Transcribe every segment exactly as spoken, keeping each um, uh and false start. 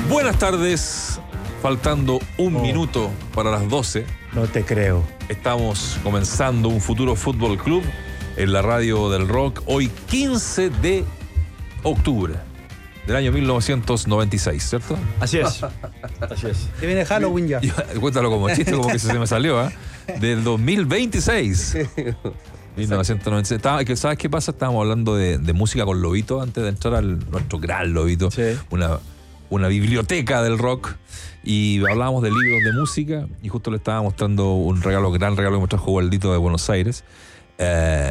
Buenas tardes, faltando un oh. minuto para las doce. No te creo. Estamos comenzando un Futuro Fútbol Club en la radio del rock, hoy quince de octubre del año mil novecientos noventa y seis, ¿cierto? Así es. Así es. Te viene Halloween ya. Cuéntalo como chiste, como que se me salió, ¿eh? Del dos mil veintiséis. mil novecientos noventa y seis. ¿Sabes qué pasa? Estábamos hablando de, de música con Lobito antes de entrar al nuestro gran Lobito. Sí. Una, una biblioteca del rock. Y hablábamos de libros de música. Y justo le estaba mostrando un regalo, gran regalo que me trajo Waldito de Buenos Aires. Eh,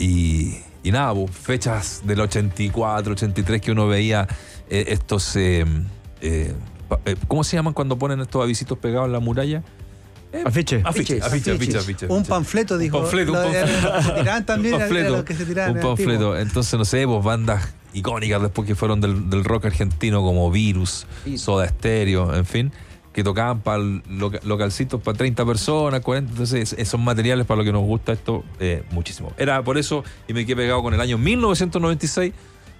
y, y nada, pues, fechas del ochenta y cuatro, ochenta y tres que uno veía eh, estos. Eh, eh, ¿Cómo se llaman cuando ponen estos avisitos pegados en la muralla? Eh, afiche. Afiche, afiche, afiche, afiche. Un panfleto, dijo. Un panfleto, un panfleto. Se tiraban también, un panfleto, los que se tiraban. Un panfleto. Entonces, no sé, pues bandas icónicas después que fueron del, del rock argentino como Virus, sí. Soda Stereo, en fin, que tocaban para loca, localcitos para treinta personas, cuarenta. Entonces, esos materiales para lo que nos gusta esto, eh, muchísimo. Era por eso, y me quedé pegado con el año mil novecientos noventa y seis,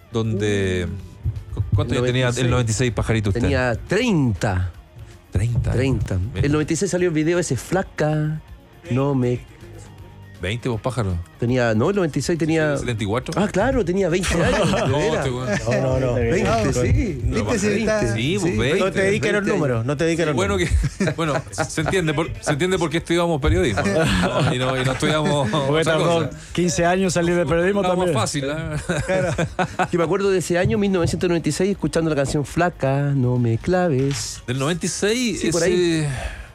donde. Uh, ¿Cuántos años tenía el noventa y seis, Pajarito, usted? Tenía treinta. treinta. treinta. El noventa y seis salió el video ese, Flaca, no me... ¿veinte vos, Pájaro? Tenía, no, el noventa y seis tenía... ¿setenta y cuatro? Ah, claro, tenía veinte años. no, te, no, no, no. veinte, sí. No, veinte, veinte, sí, pues veinte. No te dediques los números, no te dediques los bueno, números. Que, bueno, se entiende, por, se entiende por qué estudiamos periodismo. ¿No? Y, no, y no estudiamos Porque tardó quince años salir de periodismo no, también. Más fácil, ¿eh? Claro. Yo me acuerdo de ese año, mil novecientos noventa y seis, escuchando la canción Flaca, no me claves. ¿Del noventa y seis? Sí, ese... por ahí.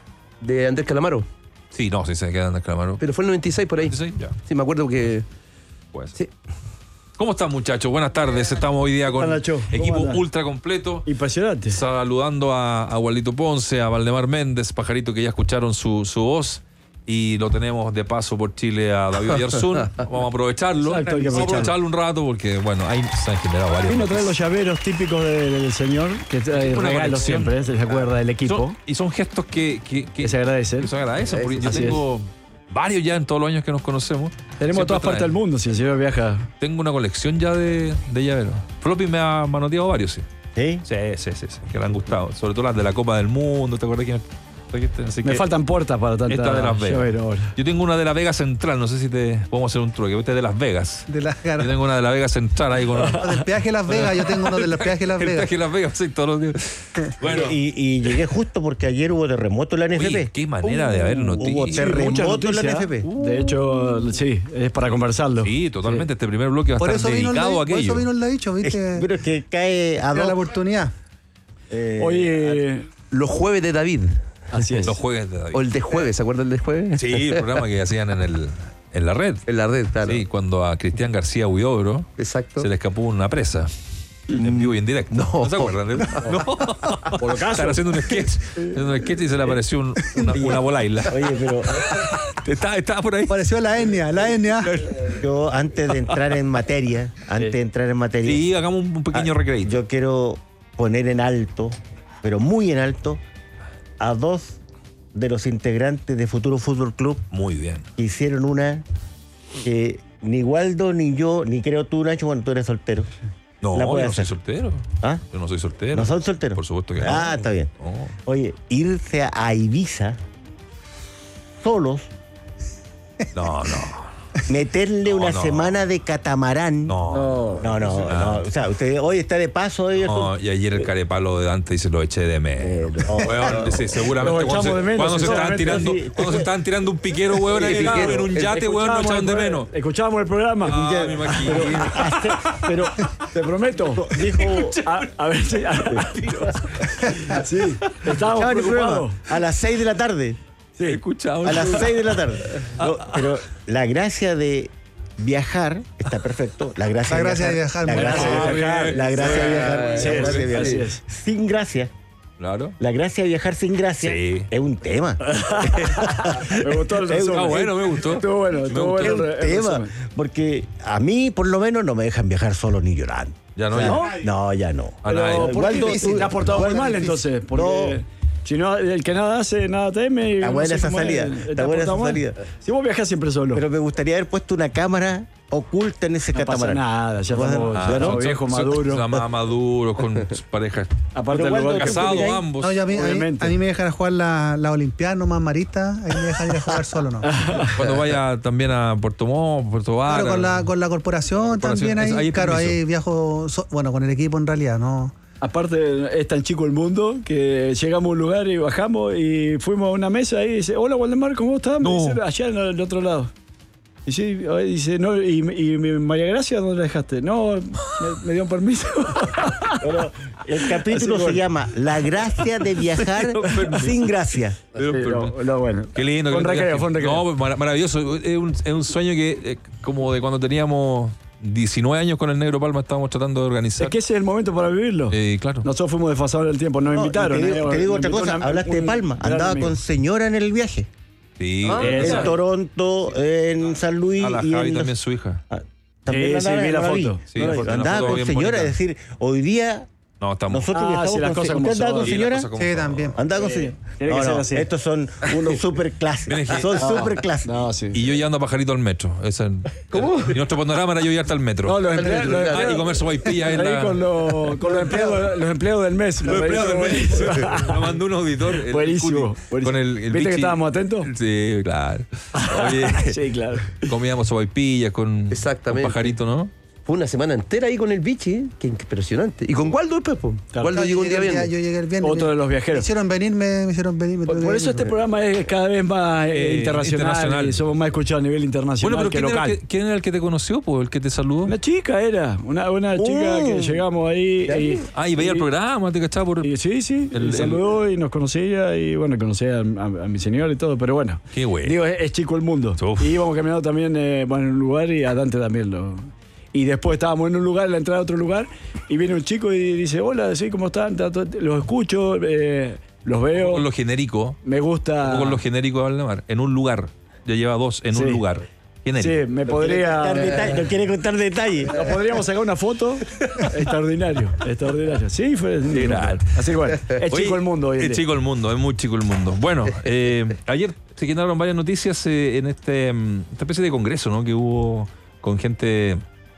De Andrés Calamaro. Sí, no, sí se queda Andrés Calamaro. Pero fue el noventa y seis por ahí. ¿noventa y seis? Ya. Sí, me acuerdo que... Pues. Sí. ¿Cómo están, muchachos? Buenas tardes. Estamos hoy día con Hola, equipo ultra completo. Impresionante. Saludando a, a Waldito Ponce, a Valdemar Méndez, Pajarito, que ya escucharon su, su voz. Y lo tenemos de paso por Chile a David Oyarzún. Vamos a aprovecharlo. Exacto, hay que Vamos a aprovecharlo un rato porque, bueno, ahí se han generado varios. Vino a traer los llaveros típicos de, del señor, que trae regalos siempre, se acuerda del equipo. Son, y son gestos que, que, que, que se agradecen. Que se agradecen. Porque yo Así tengo es. varios ya en todos los años que nos conocemos. Tenemos a todas partes del mundo, si el señor viaja. Tengo una colección ya de, de llaveros. Floppy me ha manoteado varios, sí. ¿Sí? Sí, sí, sí, sí, que le han gustado. Sobre todo las de la Copa del Mundo, ¿te acuerdas que Así me que faltan puertas para tanta esta de Las Vegas. Ahora. Yo tengo una de la Vega Central, no sé si te podemos hacer un truque. Usted es de Las Vegas. De la, yo tengo una de la Vega Central ahí con. Del peaje de Las Vegas, yo tengo uno del peaje de Las Vegas. El peaje de Las Vegas, sí, todos los días. Bueno, y, y llegué justo porque ayer hubo terremoto en la N F P. Oye, qué manera uh, de haber noticias. Hubo terremoto en la N F P. Uh, de hecho, sí, es para conversarlo. Sí, totalmente. Sí. Este primer bloque va a estar dedicado a aquello. Por eso vino el dicho, ¿viste? Es, pero es que cae a dos. la oportunidad. Eh, Oye, los jueves de David. Así es. Los jueves de David. O el de jueves, ¿se acuerdan del de jueves? Sí, el programa que hacían en el en la red. En la red, claro. Sí, cuando a Cristian García Huidobro Exacto. se le escapó una presa. En vivo y en directo. No. ¿No se acuerdan de eso? No. Por lo caso. Estaban haciendo un sketch. Haciendo un sketch y se le apareció un, una, una bolaila. Oye, pero. Estaba, estaba por ahí. Apareció la etnia, la etnia. Yo, antes de entrar en materia, antes de entrar en materia. Sí, hagamos un pequeño recreito. Yo quiero poner en alto, pero muy en alto, a dos de los integrantes de Futuro Fútbol Club. Muy bien. Hicieron una que ni Waldo, ni yo, ni creo tú, Nacho, cuando tú eres soltero. No, yo no hacer. soy soltero. ¿Ah? Yo no soy soltero. ¿No son solteros? Por supuesto que no. Ah, está bien. No. Oye, irse a Ibiza solos. No, no. Meterle no, una no. semana de catamarán. No, no, no. no, no. O sea, usted hoy está de paso. Hoy no, y ayer el carepalo de Dante dice lo eché de menos. Eh, no, bueno, no, sí, seguramente cuando se, menos, cuando, se estaban tirando, sí. cuando se estaban tirando un piquero, huevón, sí, piquero, en un yate, huevón, no echaban de menos. Escuchábamos el programa. Ah, me imagino. Pero, pero te prometo, dijo. A, a ver si. Sí, estábamos preocupados. A las seis de la tarde. Sí, escuchado. A las seis de la tarde. No, pero la gracia de viajar está perfecto. La gracia, la gracia de viajar. La gracia de viajar. La gracia de viajar. Sí, la gracia de viajar. Así es. Sin gracia. Claro. La gracia de viajar sin gracia sí. es un tema. Me gustó el resumen. Ah, bueno, me gustó. Estuvo bueno, estuvo bueno. Es un el tema. resumen. Porque a mí, por lo menos, no me dejan viajar solo ni llorando. Ya no, o sea, ya. No, ya no. Pero, ¿por qué tú, te has portado muy mal entonces? Porque... No. Si no, el que nada hace, nada teme. Está buena esa salida. Está buena esa salida. Si vos viajás siempre solo. Pero me gustaría haber puesto una cámara oculta en ese No pasa catamarán. nada, ya Bueno, estamos, ah, ya ¿no? estamos viejos, maduros. Se llama maduros con sus parejas. Aparte Pero del lugar Waldo, que- ¿tú Casados opinas? ambos. No, yo a, mí, a, mí, Obviamente. a mí me dejan jugar la, la Olimpiada, no más marista, ahí me dejan ir a jugar solo, ¿no? Cuando vaya también a Puerto Montt, Puerto Vara. Claro, con la, con la corporación, Corporación, también ahí, es- ahí hay claro, permiso. ahí viajo, so- bueno, con el equipo en realidad, ¿no? Aparte, es tan chico el mundo que llegamos a un lugar y bajamos y fuimos a una mesa y dice, hola Waldemar, ¿cómo estás? Me No. dice, allá en el otro lado. Y sí, ahí dice, no, y, y mi María Gracia, ¿dónde la dejaste? No, me, me dio un permiso. Pero el capítulo Así, se bueno. llama La gracia de viajar sin gracia. Pero- Sí, pero- no, no, bueno. Qué lindo. Fue un que recreo, fue un recreo. No, pues, mar- maravilloso. Es un, es un sueño que, eh, como de cuando teníamos diecinueve años con el Negro Palma, estábamos tratando de organizar. Es que ese es el momento para vivirlo. Eh, claro. Nosotros fuimos desfasados del tiempo, nos No, y invitaron. te digo, eh, te digo me otra invitó cosa, una- hablaste de un Palma, gran andaba amigo. con señora en el viaje. Sí. Ah, eh, En Esa. Toronto, en San Luis a la y Javi en los- también su hija. Ah, Sí, también sí, andaba, vi la no foto. vi. Sí, No, la foto, una andaba foto con bien señora, bonita. es decir, hoy día No, estamos. nosotros Ah, viajamos sí, las con cosas se- como ¿Usted andaba son. con Sí, las señora? cosas como Sí, son. también. Andaba con señora. tiene que No, ser no, así. estos son unos super clásicos. Miren que- Son No, super clásicos. No, sí. Y yo llevando a Pajarito al metro. Esa- Y nuestro panorama era yo ir hasta el metro. No, los empleados, los Ah, empleados- y comer sopaipilla en ahí la... con, los, con los, empleados, los empleados del mes. Los empleados del mes. Buenísimo. Nos mandó un auditor. el- el Buenísimo, Cuti, buenísimo. Con el, el ¿Viste que bichi. estábamos atentos? Sí, claro. Oye, Sí, claro. comíamos sopaipillas con, Exactamente. con Pajarito, ¿no? Fue una semana entera ahí con el bichi, ¿eh? Qué impresionante. Y con Waldo después, po. Claro. Waldo Yo llegó un llegué día el día- viernes. Yo llegué el viernes. Otro de los Me viajeros. hicieron venir, me, me hicieron venir. me Por, tuve por que eso este venir. programa es cada vez más eh, Eh, internacional, internacional. y somos más escuchados a nivel internacional Bueno, pero que ¿quién era, local. el que, quién era el que te conoció? Pues, el que te saludó. Una chica era, una, una chica Oh. que llegamos ahí. Y, Ah, y veía el y- programa, te cachaba por... y sí, sí, El- y saludó y nos conocía y bueno, conocía a, a- a mi señor y todo, pero bueno. Qué güey. Digo, es, es chico el mundo. Uf. Y íbamos caminando también eh, bueno, en un lugar y a Dante también lo... Y después estábamos en un lugar, en la entrada de otro lugar, y viene un chico y dice, hola, sí, ¿cómo están? Ta- ta- Los escucho, eh, los veo, Con lo genérico. me gusta... Con lo genérico de Valdemar. En un lugar. Ya lleva dos en Sí. un lugar. Genérico. Sí, me podría... Contar detalles, no quiere contar detalles. Nos podríamos sacar una foto. Extraordinario, extraordinario. Sí, fue. Claro. Así que bueno, es Oye, chico el mundo hoy en Es día. chico el mundo, es muy chico el mundo. Bueno, eh, ayer se generaron varias noticias eh, en este mm, esta especie de congreso, ¿no? Que hubo con gente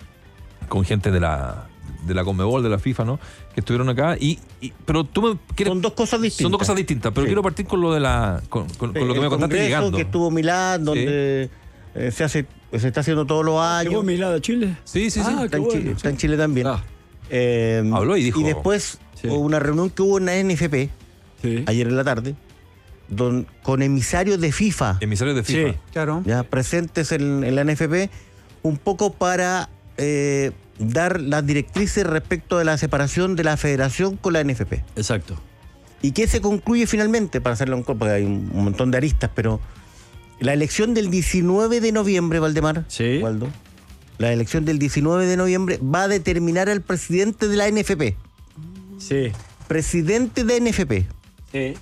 con gente de la de la Conmebol, de la FIFA, ¿no? Que estuvieron acá y, y- pero tú me quieres Son dos cosas distintas. son dos cosas distintas, pero Sí. quiero partir con lo de la con, con- con lo que El me contaste congreso llegando. que estuvo en Milán, donde eh, se hace, se está haciendo todos los ¿Llegó años. Milán a Chile? Sí, sí, sí. Ah, Está qué en, bueno. Chile, está en Chile también. Ah, Eh, Habló y dijo- Y después Sí. hubo una reunión que hubo en la N F P sí. ayer en la tarde, don- con emisarios de FIFA, Emisarios de FIFA. Sí. Claro. ya presentes en, en la N F P, un poco para eh, dar las directrices respecto de la separación de la federación con la N F P. Exacto. ¿Y qué se concluye finalmente? Para hacerlo en corto, porque hay un un montón de aristas, pero la elección del diecinueve de noviembre, Valdemar, Sí. Waldo, la elección del diecinueve de noviembre va a determinar al presidente de la N F P. Sí. Presidente de N F P, Sí.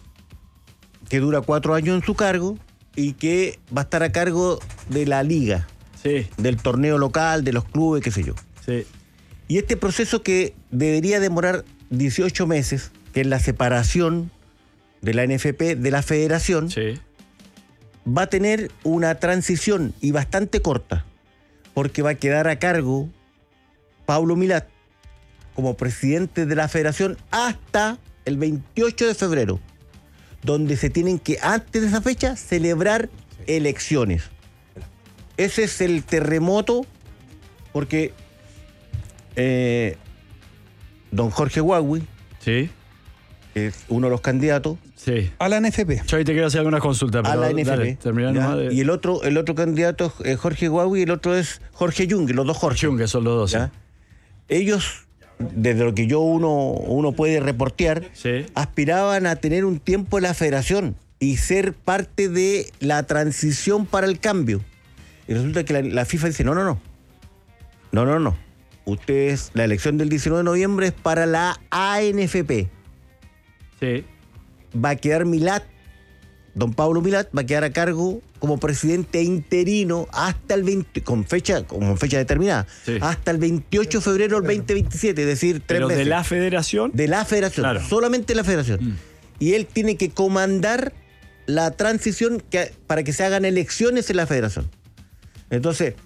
que dura cuatro años en su cargo y que va a estar a cargo de la liga, Sí. del torneo local, de los clubes, qué sé yo. Sí. Y este proceso que debería demorar dieciocho meses, que es la separación de la N F P de la federación, Sí. va a tener una transición y bastante corta, porque va a quedar a cargo Pablo Milat como presidente de la federación hasta el veintiocho de febrero, donde se tienen que, antes de esa fecha, celebrar elecciones. Ese es el terremoto, porque eh, don Jorge Huawei, Sí. que es uno de los candidatos, Sí. A la N F P. Yo ahí te quiero hacer algunas consultas, pero a la N F P. dale, terminá ¿ya? nomás de... Y el otro, el otro candidato es Jorge Huawei y el otro es Jorge Jung, los dos Jorge. Chung, que son los dos. ¿ya? Ellos, desde lo que yo uno, uno puede reportear, Sí. aspiraban a tener un tiempo en la federación y ser parte de la transición para el cambio. Y resulta que la, la FIFA dice, no, no, no. No, no, no. Ustedes, la elección del diecinueve de noviembre es para la A N F P. Sí. Va a quedar Milat, don Pablo Milat, va a quedar a cargo como presidente interino hasta el veinte, con fecha, con fecha determinada, Sí. hasta el veintiocho de febrero del veinte veintisiete, es decir, tres Pero meses. de la federación. De la federación, Claro. solamente la federación. Mm. Y él tiene que comandar la transición que- para que se hagan elecciones en la federación. Entonces,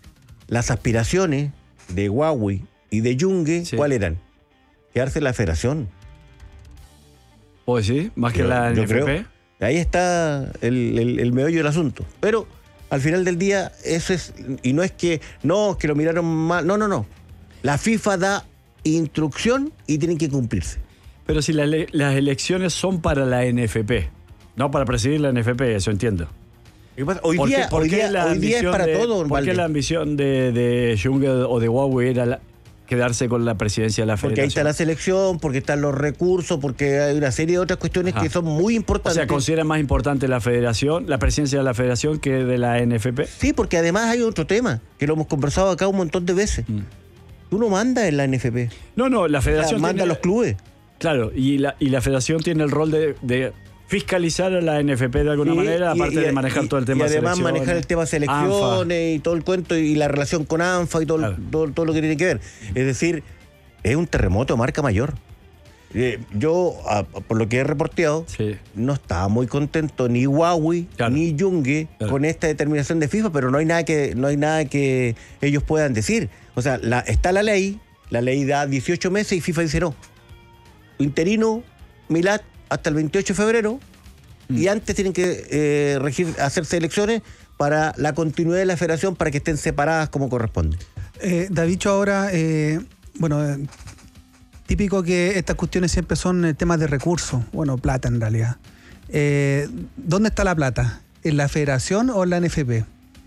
las aspiraciones de Huawei y de Yungue, Sí. ¿cuáles eran? Quedarse en la federación. ¿Pues sí? ¿Más que Yo- la yo N F P? creo. Ahí está el, el, el meollo del asunto. Pero al final del día, eso es. Y no es que. No, que lo miraron mal. No, no, no. La FIFA da instrucción y tienen que cumplirse. Pero si la ele- las elecciones son para la N F P, no para presidir la N F P, eso entiendo. ¿Qué pasa? Hoy ¿Por qué- día, por hoy qué día, la hoy día es ambición para de- todo, ¿Por qué Valde. la ambición de, de Junge o de Huawei era la- quedarse con la presidencia de la Porque ahí está federación? la selección, porque están los recursos, porque hay una serie de otras cuestiones Ajá. que son muy O importantes. sea, ¿considera más importante la federación, la presidencia de la federación que de la N F P? Sí, porque además hay otro tema, que lo hemos conversado acá un montón de veces. Mm. Tú no mandas en la N F P. No, no, la O sea, federación manda tiene- a los clubes. Claro, y la, y la federación tiene el rol de, de fiscalizar a la N F P de alguna Sí, manera, y- aparte y- de manejar y- todo el tema y además selecciones, manejar el tema selecciones y todo el cuento y la relación con ANFA y todo, Claro. todo, todo lo que tiene que ver. Es decir, es un terremoto de marca mayor. Eh, yo, a- por lo que he reporteado, Sí. no estaba muy contento ni Huawei Claro. ni Yungue Claro. con esta determinación de FIFA, pero no hay nada que no hay nada que ellos puedan decir. O sea, la, está la ley, la ley da dieciocho meses y FIFA dice no. Interino, Milad, hasta el veintiocho de febrero, Mm. y antes tienen que eh, regir, hacerse elecciones para la continuidad de la federación para que estén separadas como corresponde. Eh, Davicho, ahora, eh, bueno, eh, típico que estas cuestiones siempre son eh, temas de recursos, bueno, plata en realidad. Eh, ¿Dónde está la plata? ¿En la federación o en la N F P?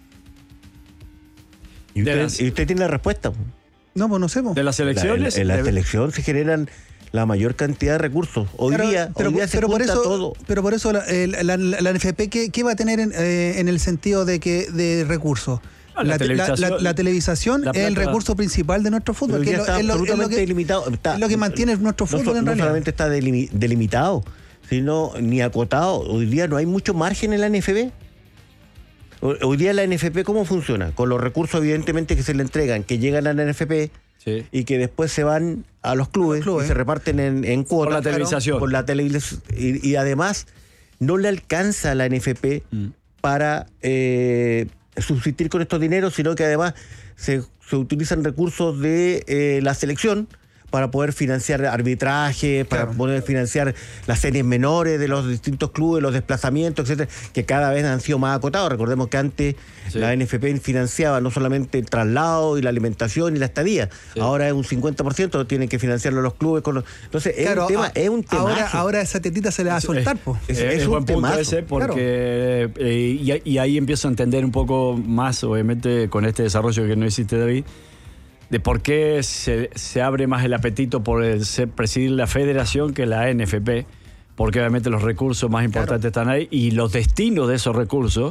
Y De usted, las- y usted tiene la respuesta. No, pues no sé. pues. De las La- elecciones. en, en la de- selección se generan la mayor cantidad de recursos. Hoy Claro, día, pero, hoy día se pero por junta eso, todo. pero por eso la, el- la- la- la N F P, ¿qué, qué va a tener en, eh, en el sentido de que de recursos? Ah, la la, te- la- televisación- la- la televisación la es el plata- recurso principal de nuestro fútbol, Pero hoy que día es lo, está es lo- es lo absolutamente que, delimitado. Está- es lo que mantiene nuestro no, fútbol so- en no realidad. solamente está delimi- delimitado, sino ni acotado. Hoy día no hay mucho margen en la N F P. Hoy hoy día la N F P, ¿cómo funciona? Con los recursos, evidentemente, que se le entregan, que llegan a la N F P Sí. y que después se van a los clubes, A los clubes. y se reparten en, en cuotas. Por la televisación. Por la televis- y, y además, no le alcanza a la N F P Mm. para eh, subsistir con estos dineros, sino que además se, se utilizan recursos de eh, la selección para poder financiar arbitraje, para Claro. poder financiar las series menores de los distintos clubes, los desplazamientos, etcétera, que cada vez han sido más acotados. Recordemos que antes Sí. la N F P financiaba no solamente el traslado y la alimentación y la estadía, Sí. ahora es un cincuenta por ciento, tienen que financiarlo los clubes. Con los... Entonces, es Claro, un tema, a- es un tema. ahora, ahora esa tetita se le va a soltar, pues. Es- Eh, es es un buen punto temazo, ese porque eh, y, y ahí empiezo a entender un poco más, obviamente, con este desarrollo que no hiciste, David, de por qué se, se abre más el apetito por el ser- presidir la federación que la N F P, porque obviamente los recursos más importantes están ahí y los destinos de esos recursos.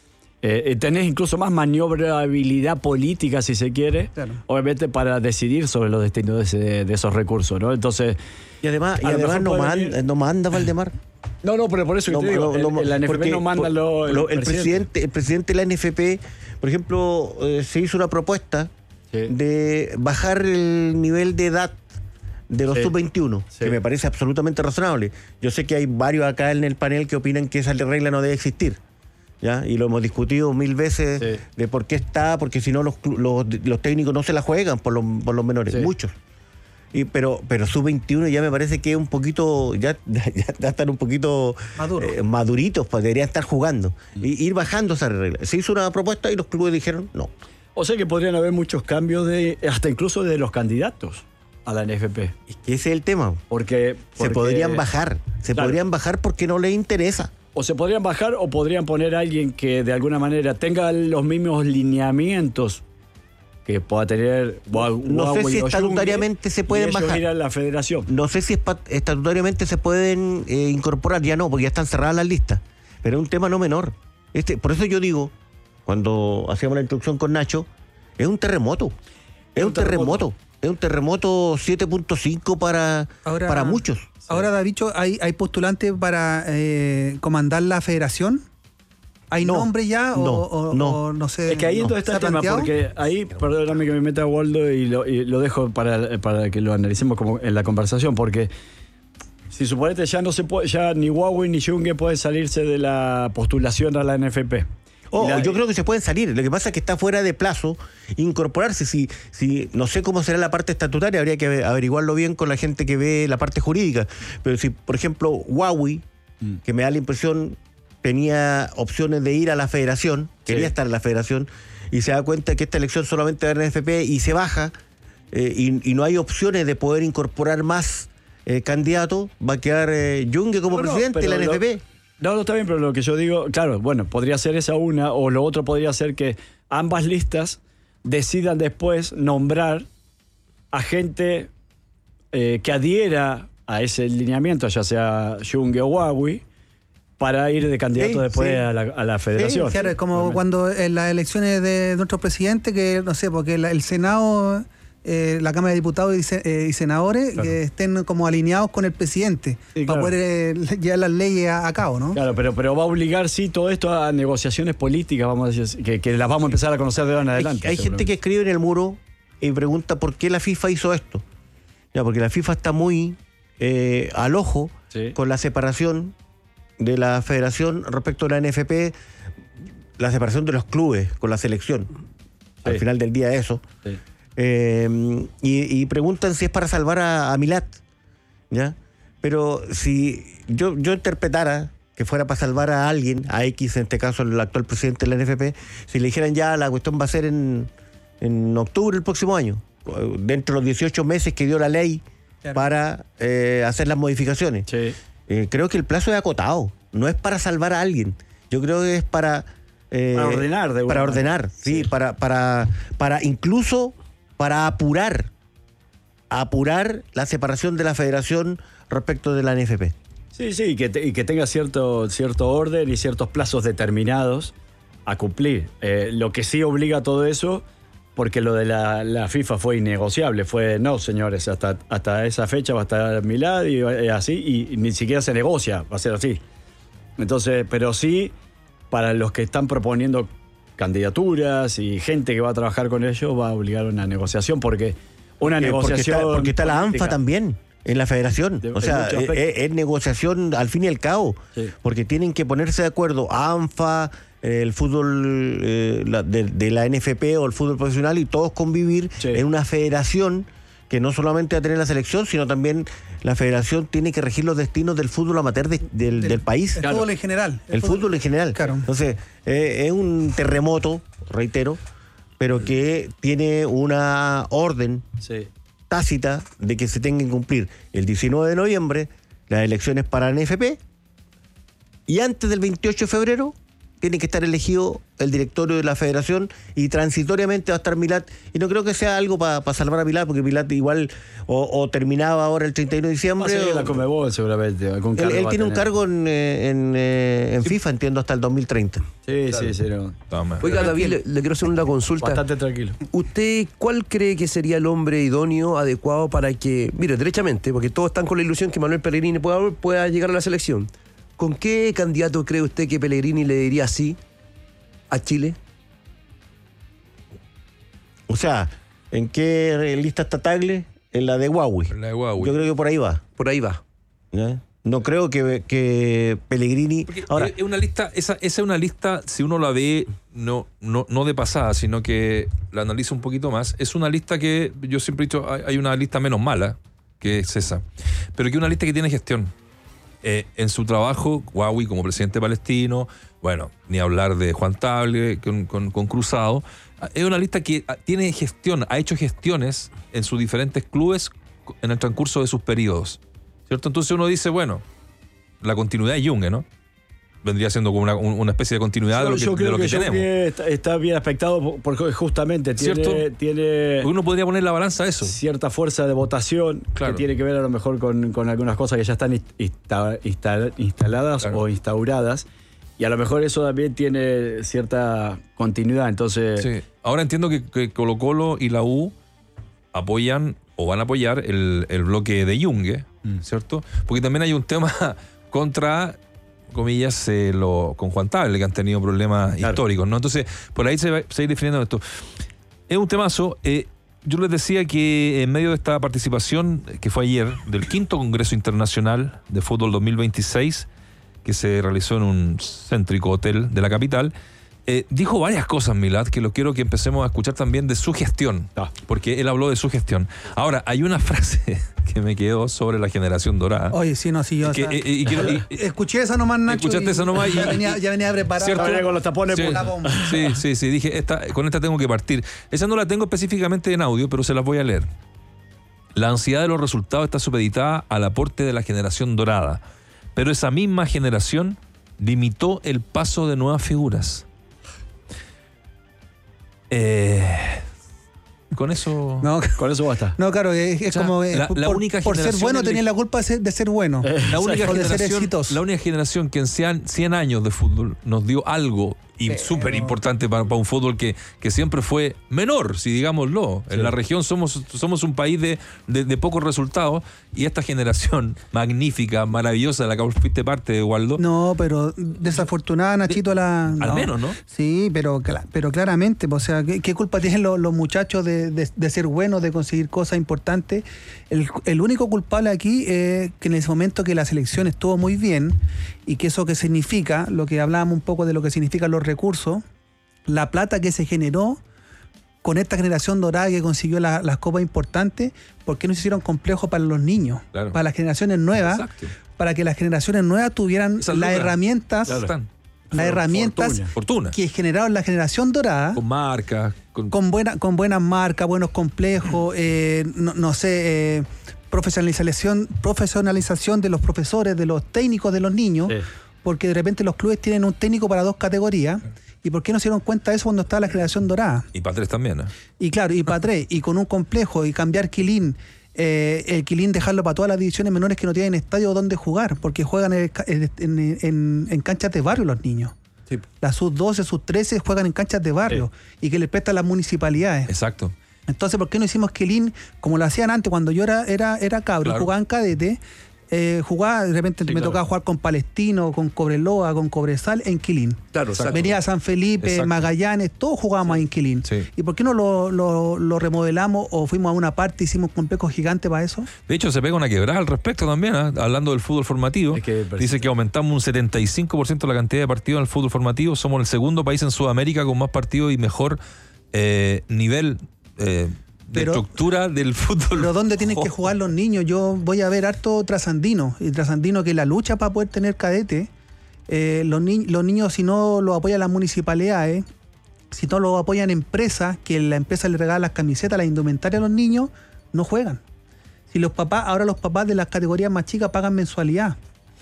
Eh, eh, tenés incluso más maniobrabilidad política, si se quiere, Claro. obviamente para decidir sobre los destinos de, ese- de esos recursos, ¿no? Entonces, Y además, y A lo además mejor no, puede manda, venir- no manda Valdemar. no, no, pero por eso que No, te digo, no, no, el, la N F P porque, no manda por- lo, el, lo- el presidente. presidente, el presidente de la N F P, por ejemplo, eh, se hizo una propuesta Sí. de bajar el nivel de edad de los Sí. sub veintiuno, Sí. que me parece absolutamente razonable. Yo sé que hay varios acá en el panel que opinan que esa regla no debe existir. ¿Ya? Y lo hemos discutido mil veces Sí. de por qué está, porque si no los, clu- los, los técnicos no se la juegan por los, por los menores, Sí. muchos. Y, pero pero sub veintiuno ya me parece que es un poquito, ya, ya, ya están un poquito Maduro. eh, maduritos, pues deberían estar jugando. Y ir bajando esa regla. Se hizo una propuesta y los clubes dijeron no. O sea que podrían haber muchos cambios de hasta incluso de los candidatos a la N F P. Es que ese es el tema. Porque, Se porque- podrían bajar. Se Claro. podrían bajar porque no les interesa. O se podrían bajar o podrían poner a alguien que de alguna manera tenga los mismos lineamientos que pueda tener Hua- No sé Huawei si o estatutariamente Yungue, se pueden y ellos bajar. ir a la federación. No sé si espa- estatutariamente se pueden eh, incorporar, ya no, porque ya están cerradas las listas. Pero es un tema no menor. Este, por eso yo digo, cuando hacíamos la introducción con Nacho, es un terremoto. Es un terremoto. Es un terremoto siete punto cinco para, Ahora- para muchos. Ahora, Davicho, ¿hay, hay postulantes para eh, comandar la federación? ¿Hay No, nombre ya? o, no, o- no. o no sé. Es que ahí no. entonces está ¿Se el ha tema, planteado? porque ahí, perdóname que me meta Waldo y lo, y lo dejo para, para que lo analicemos como en la conversación, porque si suponete ya no se puede, ya ni Huawei ni Yungue pueden salirse de la postulación a la N F P. Oh, La- yo creo que se pueden salir. Lo que pasa es que está fuera de plazo incorporarse. Si, si no sé cómo será la parte estatutaria, habría que averiguarlo bien con la gente que ve la parte jurídica. Pero si, por ejemplo, Huawei, mm. que me da la impresión, tenía opciones de ir a la federación, sí. quería estar en la federación, y se da cuenta que esta elección solamente va a N F P y se baja, eh, y, y no hay opciones de poder incorporar más eh, candidatos, va a quedar eh, Yungue como no, presidente no, de la N F P. Lo, no, no está bien, pero lo que yo digo, claro, bueno, podría ser esa una, o lo otro podría ser que ambas listas decidan después nombrar a gente eh, que adhiera a ese lineamiento, ya sea Yungue o Huawei, para ir de candidato sí, después sí. A, la, a la federación. Sí, claro, es como bueno. Cuando en las elecciones de nuestro presidente, que no sé, porque la, el Senado, eh, la Cámara de Diputados y, eh, y senadores claro. que estén como alineados con el presidente sí, para claro. poder eh, llevar las leyes a, a cabo, ¿no? Claro, pero, pero va a obligar, sí, todo esto a negociaciones políticas, vamos a decir, que, que las vamos a empezar a conocer de ahora en adelante. Hay, hay gente que escribe en el muro y pregunta por qué la FIFA hizo esto. Ya, porque la FIFA está muy eh, al ojo sí. con la separación de la federación respecto a la N F P, la separación de los clubes con la selección. Sí. Al final del día eso. Sí. Eh, y, y preguntan si es para salvar a, a Milat. ¿Ya? Pero si yo, yo interpretara que fuera para salvar a alguien, a X, en este caso el actual presidente de la N F P, si le dijeran ya la cuestión va a ser en, en octubre del próximo año, dentro de los dieciocho meses que dio la ley claro. para eh, hacer las modificaciones. Sí. Eh, creo que el plazo es acotado, no es para salvar a alguien, yo creo que es para eh, para ordenar, de para ordenar, sí, sí, para para para incluso para apurar apurar la separación de la federación respecto de la N F P. Sí, sí, y que, te, y que tenga cierto cierto orden y ciertos plazos determinados a cumplir. Eh, lo que sí obliga a todo eso, porque lo de la, la FIFA fue innegociable, fue no, señores, hasta, hasta esa fecha va a estar Milad y así, y, y ni siquiera se negocia, va a ser así. Entonces, pero sí, para los que están proponiendo candidaturas y gente que va a trabajar con ellos, va a obligar a una negociación, porque una porque, negociación... Porque está, porque está la política. ANFA también en la federación, De, o sea, es, es negociación al fin y al cabo, sí. porque tienen que ponerse de acuerdo ANFA, el fútbol eh, la, de, de la N F P o el fútbol profesional, y todos convivir sí. en una federación que no solamente va a tener la selección, sino también la federación tiene que regir los destinos del fútbol amateur de, del, del, del país. El claro. fútbol en general. El, el fútbol, fútbol en general. Claro. Entonces, eh, es un terremoto, reitero, pero que tiene una orden sí. tácita de que se tengan que cumplir el diecinueve de noviembre las elecciones para la N F P, y antes del veintiocho de febrero tiene que estar elegido el directorio de la federación, y transitoriamente va a estar Milat, y no creo que sea algo para pa salvar a Milat, porque Milat igual o, o terminaba ahora el treinta y uno de diciembre. Va a o, la Conmebol seguramente. Algún él él tiene un cargo en, en, en sí. FIFA, entiendo, hasta el dos mil treinta. Sí, claro. sí, sí. No. Oiga, David, le, le quiero hacer una consulta. Bastante tranquilo. ¿Usted cuál cree que sería el hombre idóneo, adecuado para que, mire, derechamente, porque todos están con la ilusión que Manuel Pellegrini pueda, pueda llegar a la selección? ¿Con qué candidato cree usted que Pellegrini le diría sí a Chile? O sea, ¿en qué lista está Tagle? En la de Huawei. En la de Huawei. Yo creo que por ahí va. Por ahí va. ¿Ya? No creo que, que Pellegrini... Porque ahora, es una lista, esa, esa es una lista, si uno la ve, no, no, no de pasada, sino que la analiza un poquito más, es una lista que, yo siempre he dicho, hay, hay una lista menos mala, que es esa, pero que es una lista que tiene gestión. Eh, en su trabajo, Huawei como presidente palestino, bueno, ni hablar de Juan Tagle con, con, con Cruzado, es una lista que tiene gestión, ha hecho gestiones en sus diferentes clubes en el transcurso de sus periodos, ¿cierto? Entonces uno dice, bueno, la continuidad de Yungue, ¿no? Vendría siendo como una, una especie de continuidad yo, de lo que, yo creo de lo que, que tenemos. Está, está bien aspectado porque justamente tiene, tiene uno podría poner la balanza a eso. Cierta fuerza de votación, claro, que tiene que ver a lo mejor con, con algunas cosas que ya están insta, insta, instaladas claro. o instauradas, y a lo mejor eso también tiene cierta continuidad. Entonces, sí. Ahora entiendo que, que Colo-Colo y la U apoyan o van a apoyar el, el bloque de Yungue, mm. ¿cierto? Porque también hay un tema contra, comillas, eh, lo, con Juan Tagle, que han tenido problemas claro. históricos, ¿no? Entonces, por ahí se va a ir definiendo esto. Es un temazo. Eh, yo les decía que en medio de esta participación, que fue ayer, del quinto Congreso Internacional de Fútbol dos mil veintiséis, que se realizó en un céntrico hotel de la capital, Eh, dijo varias cosas, Milad, que lo quiero que empecemos a escuchar también de su gestión, Ah. porque él habló de su gestión. Ahora, hay una frase que me quedó sobre la generación dorada. Oye, sí, no, sí, yo. que, o sea, eh, y quiero- y- escuché esa nomás, Nacho. Escuchaste y esa nomás y- Ya venía, ya venía preparado. ¿Cierto? Venía con los tapones, Sí, pues. la bomba. sí, sí, sí, dije, esta, con esta tengo que partir. Esa no la tengo específicamente en audio, pero se las voy a leer. La ansiedad de los resultados está supeditada al aporte de la generación dorada, pero esa misma generación limitó el paso de nuevas figuras. Eh, con eso... No, Con eso basta. no, claro, es, es O sea, como. eh, la- por, la única por ser generación bueno, en tenía el- la culpa de ser, de ser bueno. La única, o de ser generación, exitoso. la única generación que en cien, cien años de fútbol nos dio algo y Pero- súper importante para, para un fútbol que, que siempre fue menor, si digámoslo. En la región somos, somos un país de, de, de pocos resultados y esta generación magnífica, maravillosa, de la que vos fuiste parte, Waldo, No, pero desafortunada, Nachito, la. al no. menos, ¿no? Sí, pero, cla- pero claramente, pues, o sea, ¿qué, qué culpa tienen los, los muchachos de, de- de ser buenos, de conseguir cosas importantes? El, el único culpable aquí es que en ese momento que la selección estuvo muy bien y que eso que significa, lo que hablábamos un poco de lo que significan los recursos, la plata que se generó con esta generación dorada que consiguió la- las copas importantes, ¿por qué no se hicieron complejos para los niños? Claro. Para las generaciones nuevas, Exacto. para que las generaciones nuevas tuvieran Esas las lucas. herramientas, Claro. Están. las herramientas Fortuna. Fortuna. que generaron la generación dorada Con marcas, con, con buena, con buenas marcas, buenos complejos, eh, no, no sé, eh, profesionalización, profesionalización de los profesores, de los técnicos de los niños, Sí. porque de repente los clubes tienen un técnico para dos categorías. ¿Y por qué no se dieron cuenta de eso cuando estaba la generación dorada? y para tres también, ¿eh? Y claro, y para tres, y con un complejo, y cambiar Quilín, eh, el Quilín dejarlo para todas las divisiones menores que no tienen estadio donde jugar, porque juegan en, el ca- en, en- en- en canchas de barrio los niños. Sí. Las sub doce, sub trece juegan en canchas de barrio y que les prestan las municipalidades. Exacto. Entonces, ¿por qué no hicimos Quilín como lo hacían antes cuando yo era, era, era cabro y Claro. jugaba en cadete? Eh, jugaba, de repente Sí, me claro. tocaba jugar con Palestino, con Cobreloa, con Cobresal en Quilín. Claro, exacto. Venía San Felipe, Exacto. Magallanes, todos jugábamos ahí en Quilín. Sí. ¿Y por qué no lo, lo- lo remodelamos o fuimos a una parte y hicimos complejos gigantes para eso? De hecho, se pega una quebrada al respecto también, ¿eh? Hablando del fútbol formativo. Es que Dice que aumentamos un setenta y cinco por ciento la cantidad de partidos en el fútbol formativo. Somos el segundo país en Sudamérica con más partidos y mejor eh, nivel eh, de Pero- estructura del fútbol. Pero ¿dónde tienen que Oh. jugar los niños? Yo voy a ver harto trasandino. Y trasandino que la lucha para poder tener cadete, eh, los, ni- los niños si no lo apoyan las municipalidades, si no lo apoyan empresas, que la empresa le regala las camisetas, las indumentarias a los niños, no juegan. Si los papás, ahora los papás de las categorías más chicas pagan mensualidad.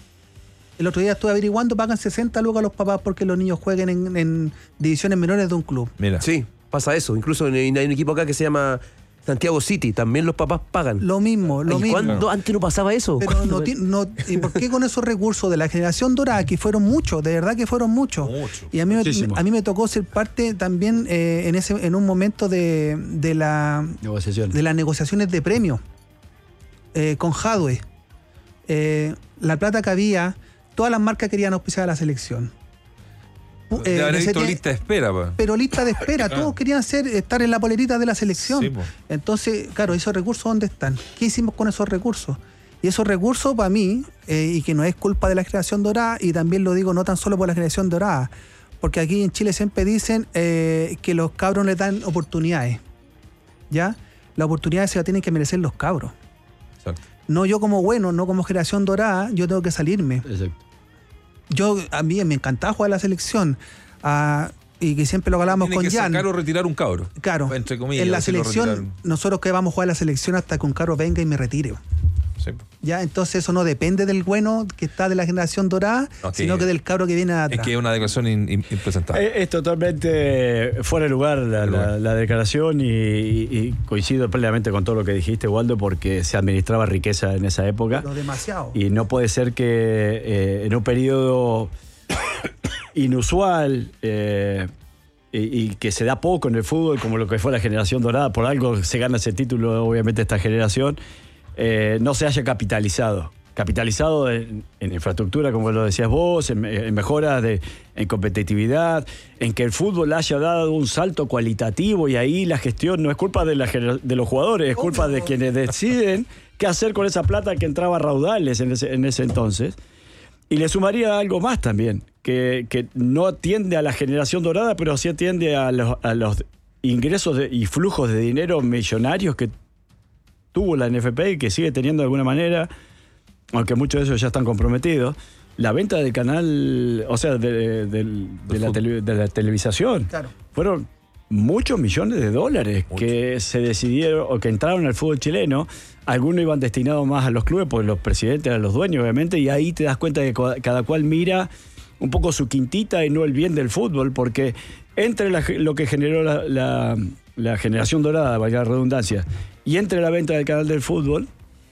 El otro día estuve averiguando, pagan sesenta lucas los papás porque los niños jueguen en, en divisiones menores de un club. Mira. Sí, pasa eso. Incluso hay hay un equipo acá que se llama Santiago City. También los papás pagan. Lo mismo, lo ¿Y mismo. cuándo? Antes no pasaba eso. Pero no, ti- no- ¿y por qué con esos recursos de la generación dorada, que fueron muchos, de verdad que fueron muchos? Mucho. Y a mí, me, Muchísimo. a mí me tocó ser parte también eh, en ese en un momento de, de, la, Negociación. de las negociaciones de premios eh, con Jadwe. Eh, la plata que había, todas las marcas querían auspiciar a la selección. Pu- De eh, haber en ese visto tie- lista de espera, pa. pero lista de espera, todos querían ser, estar en la polerita de la selección. Sí, po. Entonces, claro, esos recursos, ¿dónde están? ¿Qué hicimos con esos recursos? Y esos recursos, para mí, eh, y que no es culpa de la generación dorada, y también lo digo no tan solo por la generación dorada, porque aquí en Chile siempre dicen eh, que los cabros les dan oportunidades. ¿Ya? Las oportunidades se las tienen que merecer los cabros. Exacto. No yo como bueno, no como generación dorada, yo tengo que salirme. Exacto. Yo, a mí me encantaba jugar a la selección. ah, y que siempre lo hablábamos Tiene con que Jan. sacar o retirar un cabro. Claro, Entre comillas, en la decirlo, selección, retirar. nosotros que vamos a jugar a la selección hasta que un carro venga y me retire. Sí, po. Ya, entonces eso no depende del bueno que está de la generación dorada, No, que- sino que del cabro que viene de Es atrás. que es una declaración in- in- impresentable. Eh, Es totalmente fuera de lugar la, la- la declaración y, y coincido plenamente con todo lo que dijiste, Waldo, porque se administraba riqueza en esa época. Pero demasiado. Y no puede ser que eh, en un periodo inusual eh, y, y que se da poco en el fútbol, como lo que fue la generación dorada, por algo se gana ese título, obviamente, esta generación, eh, no se haya capitalizado. Capitalizado en, en infraestructura, como lo decías vos, en, en mejoras de, en competitividad, en que el fútbol haya dado un salto cualitativo y ahí la gestión no es culpa de, la, gener- de los jugadores, es culpa de quienes deciden qué hacer con esa plata que entraba a raudales en ese, en ese entonces. Y le sumaría algo más también, que, que no atiende a la generación dorada, pero sí atiende a los, a los ingresos de, y flujos de dinero millonarios que tuvo la N F P y que sigue teniendo de alguna manera, aunque muchos de ellos ya están comprometidos. La venta del canal, o sea, de, de, de, de, la, tele, de la televisación, Claro. fueron muchos millones de dólares Mucho. que se decidieron o que entraron al fútbol chileno. Algunos iban destinados más a los clubes, porque los presidentes eran los dueños, obviamente, y ahí te das cuenta que cada cual mira un poco su quintita y no el bien del fútbol, porque entre la, lo que generó la, la, la generación dorada, valga la redundancia, y entre la venta del canal del fútbol,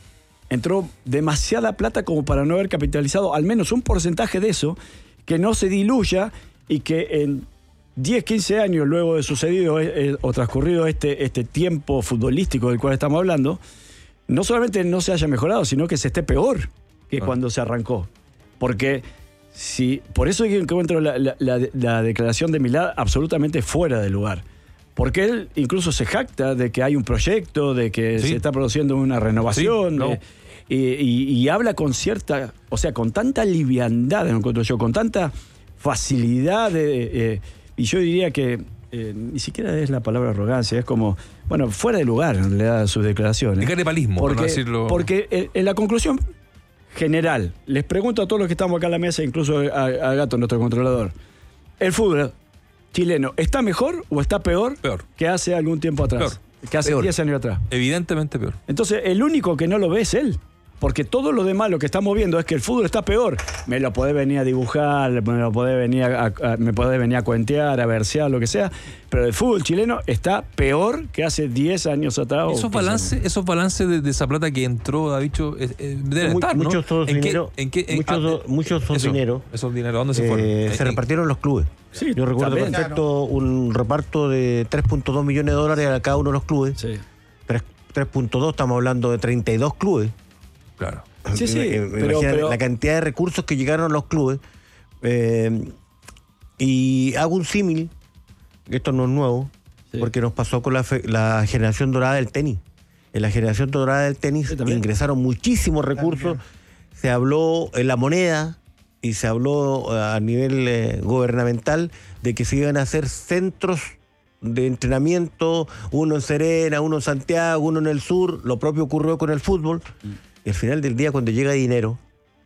entró demasiada plata como para no haber capitalizado al menos un porcentaje de eso, que no se diluya y que en diez, quince años luego de sucedido eh, o transcurrido este, este tiempo futbolístico del cual estamos hablando, no solamente no se haya mejorado, sino que se esté peor que ah. cuando se arrancó. Porque si, por eso encuentro la, la, la, la declaración de Milad absolutamente fuera de lugar. Porque él incluso se jacta de que hay un proyecto, de que ¿Sí? se está produciendo una renovación, sí, no. de, y, y, y habla con cierta, o sea, con tanta liviandad, encuentro yo, con tanta facilidad de... Eh, y yo diría que eh, ni siquiera es la palabra arrogancia, es como, bueno, fuera de lugar le da sus declaraciones. De carepalismo, porque, por no decirlo. Porque en, en la conclusión general, les pregunto a todos los que estamos acá en la mesa, incluso a, a Gato, nuestro controlador, ¿el fútbol chileno está mejor o está peor, peor. que hace algún tiempo atrás? Peor. Que hace diez años atrás. Evidentemente peor. Entonces, el único que no lo ve es él. Porque todo lo demás, lo que estamos viendo es que el fútbol está peor. Me lo podés venir a dibujar, me lo podés venir a, a, me podés venir a cuentear, a versear, lo que sea, pero el fútbol chileno está peor que hace diez años atrás. Esos balances, esos balances de, de esa plata que entró, ha dicho, eh, eh, deben Mu estar, ¿no? Muchos son dinero, ¿En qué, en qué, muchos, ah, muchos son eso, dinero. Esos dinero, ¿dónde se fueron? Eh, Eh, se eh, repartieron los clubes. Sí, Yo recuerdo también, perfecto claro. un reparto de tres punto dos millones de dólares a cada uno de los clubes. Sí. tres punto dos, estamos hablando de treinta y dos clubes. Claro. Sí, sí, eh, pero, pero... la cantidad de recursos que llegaron a los clubes. Eh, y hago un símil, esto no es nuevo, sí. porque nos pasó con la, fe, la generación dorada del tenis. En la generación dorada del tenis sí, ingresaron muchísimos recursos, también. Se habló en la moneda y se habló a nivel eh, gubernamental de que se iban a hacer centros de entrenamiento, uno en Serena, uno en Santiago, uno en el sur. Lo propio ocurrió con el fútbol. Mm. Y al final del día, cuando llega dinero,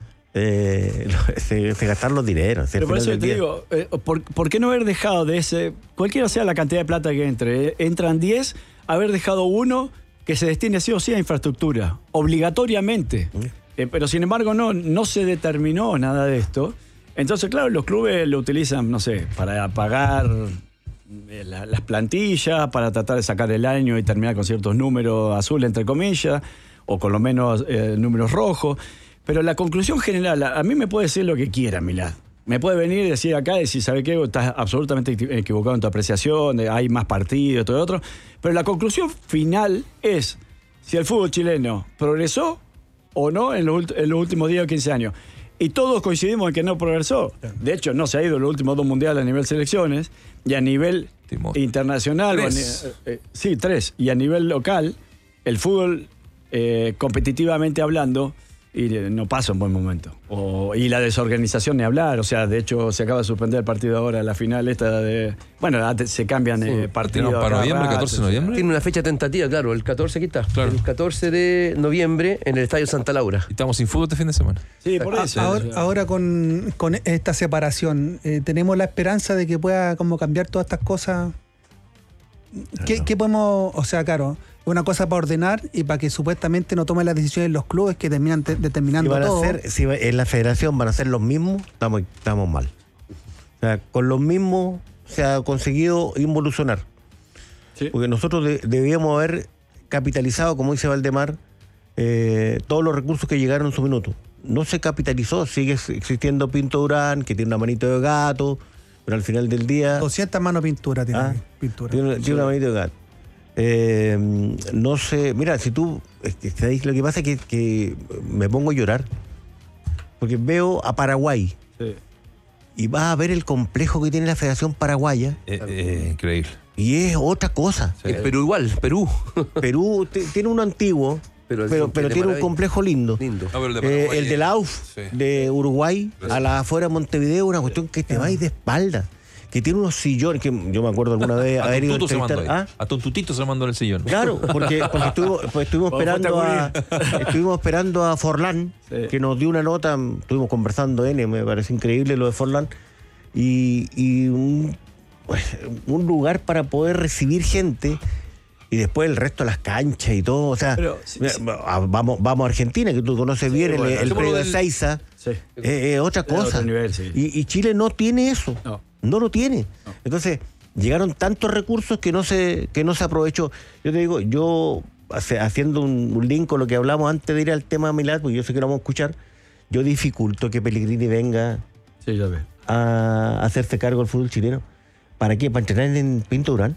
eh, se, se gastan los dineros. Pero por eso te día. digo, eh, ¿por, ¿por qué no haber dejado de ese, cualquiera sea la cantidad de plata que entre, eh, entran diez, haber dejado uno que se destine sí o sí a infraestructura, obligatoriamente? Mm. Eh, pero sin embargo no, no se determinó nada de esto. Entonces, claro, los clubes lo utilizan, no sé, para pagar la, las plantillas, para tratar de sacar el año y terminar con ciertos números azules, entre comillas, o con lo menos eh, números rojos. Pero la conclusión general, a, a mí me puede decir lo que quiera, Milad. Me puede venir y decir acá, decir, ¿sabe qué? Estás absolutamente equivocado en tu apreciación, hay más partidos, todo lo otro. Pero la conclusión final es si el fútbol chileno progresó o no en los, en los últimos diez o quince años. Y todos coincidimos en que no progresó. De hecho, no se ha ido en los últimos dos mundiales a nivel selecciones y a nivel Timor. internacional. Tres. O a, eh, sí, tres. Y a nivel local, el fútbol, eh, competitivamente hablando, y no pasa un buen momento. O, y la desorganización ni hablar. O sea, de hecho, se acaba de suspender el partido ahora, la final esta de... Bueno, se cambian sí, eh, partidos. ¿Para noviembre, rato, catorce de noviembre? Tiene una fecha tentativa, claro. El catorce, aquí está. Claro. El catorce de noviembre en el Estadio Santa Laura. Y estamos sin fútbol este fin de semana. Sí, por eso. Ahora, ahora con, con esta separación, eh, ¿tenemos la esperanza de que pueda como cambiar todas estas cosas? ¿Qué, ¿Qué podemos...? O sea, claro... Una cosa para ordenar y para que supuestamente no tomen las decisiones los clubes que terminan te, determinando si van todo. A ser, si en la federación van a ser los mismos, estamos, estamos mal. O sea, con los mismos se ha conseguido involucionar. Sí. Porque nosotros de, debíamos haber capitalizado, como dice Valdemar, eh, todos los recursos que llegaron en su minuto. No se capitalizó, sigue existiendo Pinto Durán, que tiene una manito de gato, pero al final del día... doscientas manos pintura tiene. ¿Ah? Pintura. Tiene, tiene una manito de gato. Eh, no sé, mira, si tú, lo que pasa es que, que me pongo a llorar porque veo a Paraguay sí. y vas a ver el complejo que tiene la Federación Paraguaya. Eh, eh, increíble. Y es otra cosa. Sí. Es Perú igual, Perú. Perú t- tiene uno antiguo Pero, pero, el- pero de tiene un maravilla. complejo lindo. Lindo. No, pero el de Eh, Paraguay el es- de la U F sí. de Uruguay, Gracias. a la afuera de Montevideo, una cuestión que te vais de espalda, que tiene unos sillones, que yo me acuerdo alguna vez A haber ido a Tontuto se mandó entrevistar. ahí. ¿Ah? A Tontutito se mandó en el sillón. Claro, porque, porque estuvimos, pues estuvimos Bueno, esperando a, fuiste estuvimos esperando a Forlán, Sí. que nos dio una nota, estuvimos conversando N, me parece increíble lo de Forlán, y, y un, pues, un lugar para poder recibir gente. Y después el resto de las canchas y todo. O sea, Pero, sí, mira, sí. a- Vamos, vamos a Argentina, que tú conoces bien, bueno, el, el sí, predio de del- Seiza. Sí. Eh, eh, otra Era cosa. otro nivel, sí. y, y Chile no tiene eso. No. No lo tiene. Entonces, llegaron tantos recursos que no se, que no se aprovechó. Yo te digo, yo hace- haciendo un, un link con lo que hablamos antes de ir al tema Milad, porque yo sé que lo vamos a escuchar, yo dificulto que Pellegrini venga Sí, ya ves. a hacerse cargo del fútbol chileno. ¿Para qué? ¿Para entrenar en Pinto Durán?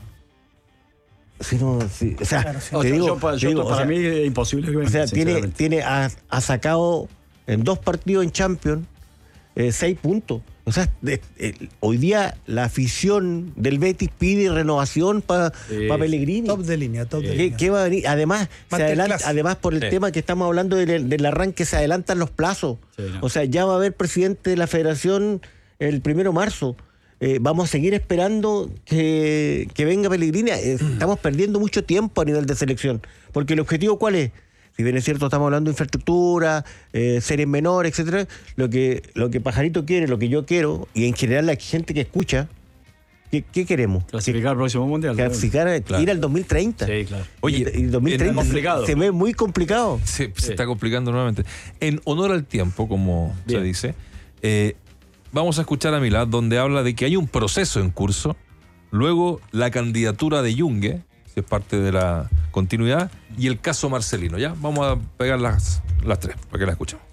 Si no, si- o sea, te Yo- digo, yo pa- te yo- digo, o para sea, mí es imposible que venga, o sea, tiene, sinceramente. tiene ha, ha sacado en dos partidos en Champions eh, seis puntos. O sea, de- eh, hoy día la afición del Betis pide renovación para Sí. Pellegrini. Top de línea, top de ¿Qué, línea. qué va a venir? Además, se Masterclass. adelanta, además por el Sí. tema que estamos hablando del, del arranque, se adelantan los plazos. Sí, no. O sea, ya va a haber presidente de la federación el primero de marzo. Eh, vamos a seguir esperando que, que venga Pellegrini. Eh, Estamos perdiendo mucho tiempo a nivel de selección. Porque el objetivo, ¿cuál es? Si bien es cierto, estamos hablando de infraestructura, eh, series menores, etcétera. Lo que, lo que Pajarito quiere, lo que yo quiero, y en general la gente que escucha, ¿qué, qué queremos? Clasificar al próximo mundial. Clasificar, Claro. ir al dos mil treinta. Sí, claro. Oye, y, y dos mil treinta en- se, complicado. se ve muy complicado. Se, se Sí. está complicando nuevamente. En honor al tiempo, como Bien. se dice, eh, vamos a escuchar a Milad, donde habla de que hay un proceso en curso, luego la candidatura de Yungue, que es parte de la continuidad, y el caso Marcelino. Ya, vamos a pegar las, las tres, para que la escuchemos.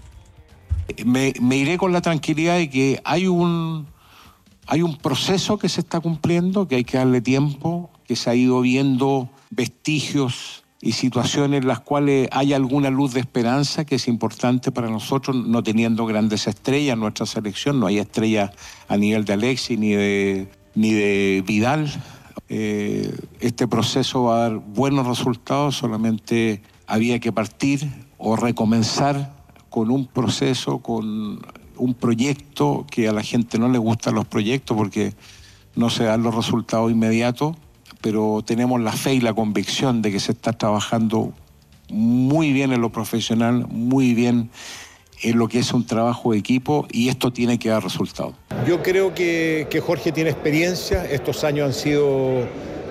me, me iré con la tranquilidad de que hay un, hay un proceso que se está cumpliendo, que hay que darle tiempo, que se ha ido viendo vestigios y situaciones en las cuales hay alguna luz de esperanza, que es importante para nosotros, no teniendo grandes estrellas en nuestra selección, no hay estrellas a nivel de Alexis ni de, ni de Vidal. Eh, este proceso va a dar buenos resultados, solamente había que partir o recomenzar con un proceso, con un proyecto, que a la gente no le gustan los proyectos porque no se dan los resultados inmediatos, pero tenemos la fe y la convicción de que se está trabajando muy bien en lo profesional, muy bien en lo que es un trabajo de equipo, y esto tiene que dar resultados. Yo creo que, que Jorge tiene experiencia, estos años han sido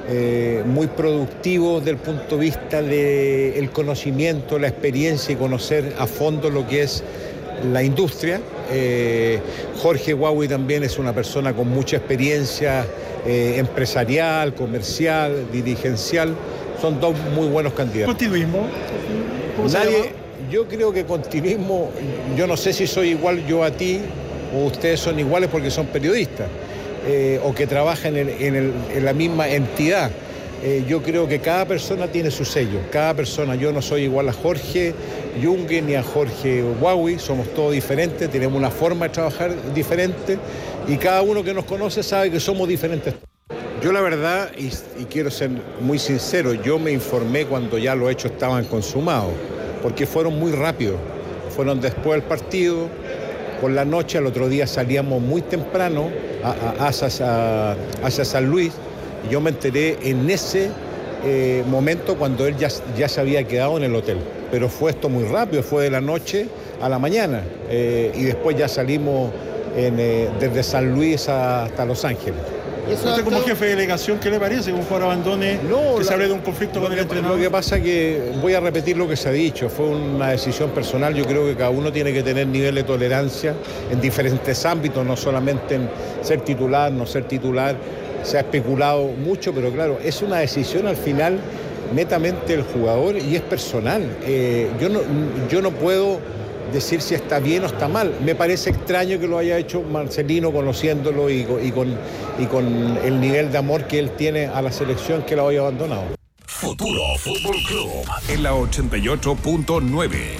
eh, muy productivos desde el punto de vista del conocimiento, la experiencia y conocer a fondo lo que es la industria. Eh, Jorge Huawei también es una persona con mucha experiencia eh, empresarial, comercial, dirigencial. Son dos muy buenos candidatos. Continuismo. ¿Cómo se Nadie, llama? yo creo que continuismo, yo no sé si soy igual yo a ti o ustedes son iguales porque son periodistas eh, o que trabajan en, en, el, en la misma entidad. Eh, yo creo que cada persona tiene su sello, cada persona. Yo no soy igual a Jorge Yungue ni a Jorge Huawei, somos todos diferentes, tenemos una forma de trabajar diferente y cada uno que nos conoce sabe que somos diferentes. Yo la verdad, y, y quiero ser muy sincero, yo me informé cuando ya los hechos estaban consumados, porque fueron muy rápidos. Fueron después del partido, por la noche, al otro día salíamos muy temprano a, a, hacia, hacia San Luis, y yo me enteré en ese eh, momento cuando él ya, ya se había quedado en el hotel. Pero fue esto muy rápido, fue de la noche a la mañana, eh, y después ya salimos en, eh, desde San Luis a, hasta Los Ángeles. Usted como jefe de delegación, ¿qué le parece que un jugador abandone, No, que se la- hable de un conflicto lo con el que- entrenador? Lo que pasa es que voy a repetir lo que se ha dicho, fue una decisión personal. Yo creo que cada uno tiene que tener nivel de tolerancia en diferentes ámbitos, no solamente en ser titular, no ser titular. Se ha especulado mucho, pero claro, es una decisión al final netamente del jugador y es personal. Eh, yo, no, yo no puedo decir si está bien o está mal. Me parece extraño que lo haya hecho Marcelino, conociéndolo y, con- y, con, y con el nivel de amor que él tiene a la selección, que lo haya abandonado. Futuro Fútbol Club en la ochenta y ocho punto nueve.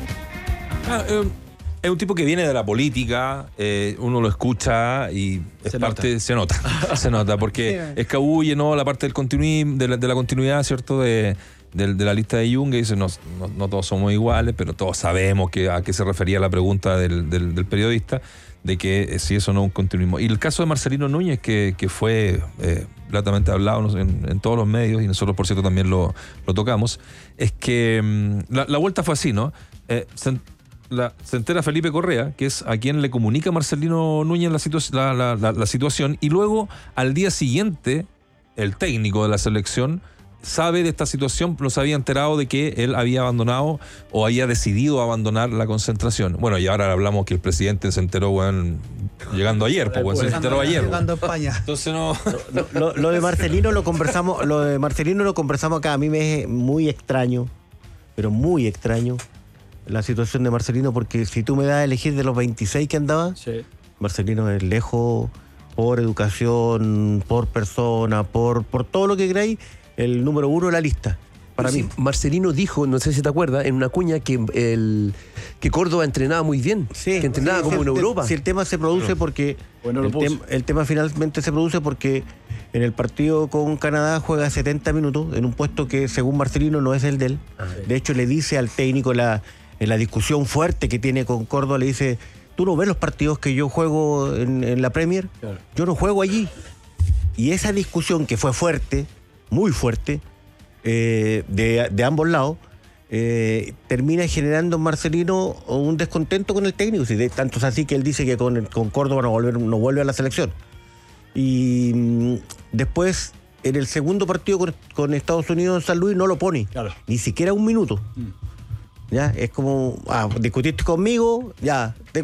Ah, eh, es un tipo que viene de la política, eh, uno lo escucha y es Se parte, nota. se nota, se nota, porque escabulle, ¿no? La parte del continuismo, de la, de la continuidad, ¿cierto? De, de, de la lista de Jung, que dice, no, no, no todos somos iguales, pero todos sabemos que, a qué se refería la pregunta del, del, del periodista, de que eh, si eso no es un continuismo. Y el caso de Marcelino Núñez, que, que fue eh, platamente hablado en, en todos los medios, y nosotros, por cierto, también lo, lo tocamos, es que mm, la, la vuelta fue así, ¿no? Eh, se, la, se entera Felipe Correa, que es a quien le comunica Marcelino Núñez la, situa- la, la, la, la situación, y luego, al día siguiente, el técnico de la selección sabe de esta situación, no se había enterado de que él había abandonado o había decidido abandonar la concentración. Bueno, y ahora hablamos que el presidente se enteró, bueno, llegando ayer, pues, bueno, se enteró ayer. Llegando a España. Entonces no... Lo, lo- lo de Marcelino lo conversamos, lo de Marcelino lo conversamos acá. A mí me es muy extraño, pero muy extraño la situación de Marcelino, porque si tú me das a elegir de los veintiséis que andaba, Sí. Marcelino es lejos, por educación, por persona, por, por todo lo que queráis, el número uno de la lista. Para Sí, mí. Marcelino dijo, no sé si te acuerdas, en una cuña que el que Córdoba entrenaba muy bien, Sí, que entrenaba sí, como sí, en el te- Europa. Si el tema se produce porque Bueno, lo el, puso. tem- el tema finalmente se produce porque en el partido con Canadá juega setenta minutos en un puesto que según Marcelino no es el de él. De hecho le dice al técnico la, en la discusión fuerte que tiene con Córdoba, le dice, ¿tú no ves los partidos que yo juego en, en la Premier? Claro. Yo no juego allí. Y esa discusión que fue fuerte, muy fuerte, eh, de, de ambos lados, eh, termina generando en Marcelino un descontento con el técnico. Si de, tanto es así que él dice que con, con Córdoba no, volver, no vuelve a la selección. Y mm, después, en el segundo partido con, con Estados Unidos en San Luis, no lo pone. Claro. Ni siquiera un minuto. Mm. ¿Ya? Es como, ah, discutiste conmigo, ya, te